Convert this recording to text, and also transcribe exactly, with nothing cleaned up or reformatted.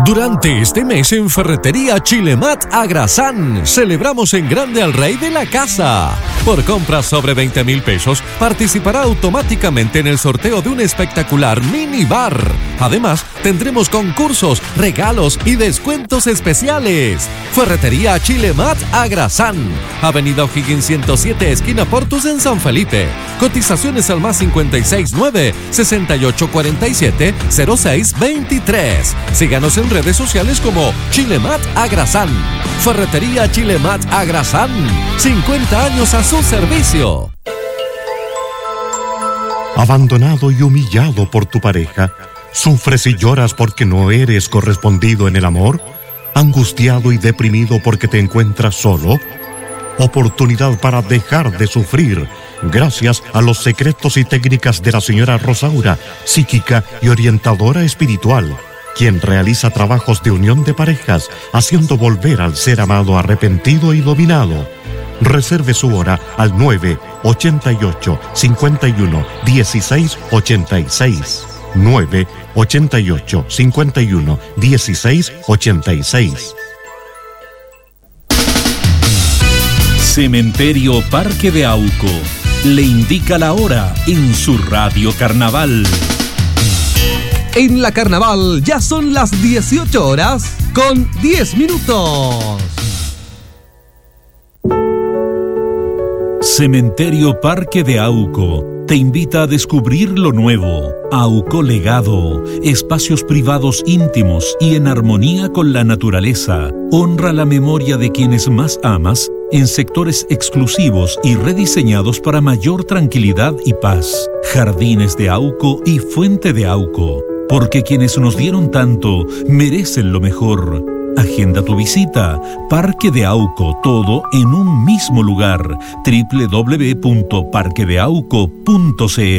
Durante este mes en Ferretería Chilemat Agrasán celebramos en grande al rey de la casa. Por compras sobre veinte mil pesos participará automáticamente en el sorteo de un espectacular mini bar. Además, tendremos concursos, regalos y descuentos especiales. Ferretería Chilemat Agrasán, Avenida O'Higgins ciento siete, esquina Portus en San Felipe. Cotizaciones al más cincuenta y seis nueve, sesenta y ocho cuarenta y siete, cero seis veintitrés. Síganos en redes sociales como Chilemat Agrasán. Ferretería Chilemat Agrasán, cincuenta años a su servicio. Abandonado y humillado por tu pareja, ¿sufres y lloras porque no eres correspondido en el amor? ¿Angustiado y deprimido porque te encuentras solo? Oportunidad para dejar de sufrir gracias a los secretos y técnicas de la señora Rosaura, psíquica y orientadora espiritual, quien realiza trabajos de unión de parejas, haciendo volver al ser amado arrepentido y dominado. Reserve su hora al nueve ochenta y ocho, cincuenta y uno, dieciséis ochenta y seis. nueve ochenta y ocho, cincuenta y uno, dieciséis ochenta y seis. Cementerio Parque de Auco le indica la hora en su Radio Carnaval. En la Carnaval ya son las dieciocho horas con diez minutos. Cementerio Parque de Auco te invita a descubrir lo nuevo. Auco Legado, espacios privados íntimos y en armonía con la naturaleza. Honra la memoria de quienes más amas en sectores exclusivos y rediseñados para mayor tranquilidad y paz. Jardines de Auco y Fuente de Auco, porque quienes nos dieron tanto merecen lo mejor. Agenda tu visita. Parque de Auco, todo en un mismo lugar. doble u doble u doble u punto parque de auco punto c